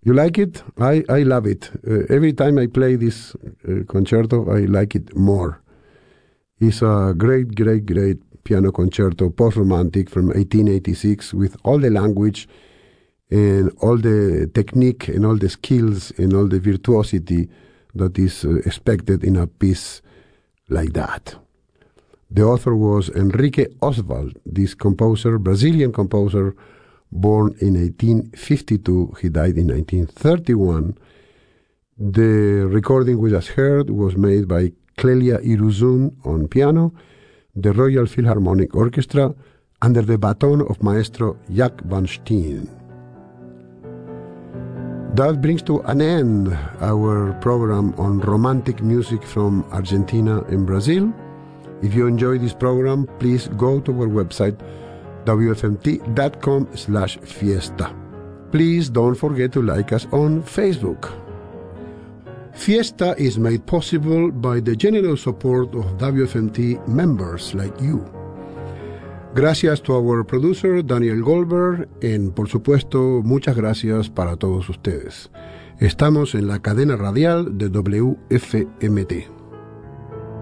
You like it? I love it. Every time I play this concerto, I like it more. It's a great, great, great piano concerto, post-romantic from 1886, with all the language and all the technique and all the skills and all the virtuosity that is expected in a piece like that. The author was Enrique Oswald, this composer, Brazilian composer, born in 1852. He died in 1931. The recording we just heard was made by Clelia Iruzun on piano, the Royal Philharmonic Orchestra, under the baton of Maestro Jack van Steen. That brings to an end our program on romantic music from Argentina and Brazil. If you enjoy this program, please go to our website, wfmt.com/fiesta. Please don't forget to like us on Facebook. Fiesta is made possible by the generous support of WFMT members like you. Gracias to our producer, Daniel Goldberg, and por supuesto, muchas gracias para todos ustedes. Estamos en la cadena radial de WFMT.